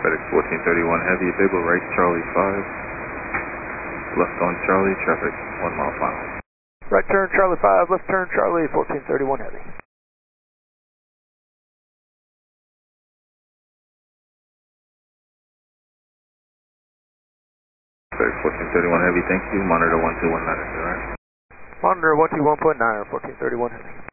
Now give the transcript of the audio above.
FedEx 1431 Heavy, Babel right, Charlie 5. Left on Charlie, traffic 1 mile final. Right turn Charlie 5, left turn Charlie 1431 Heavy. FedEx 1431 Heavy, thank you. Monitor 1219, alright? Monitor 121.9, 1431 Heavy.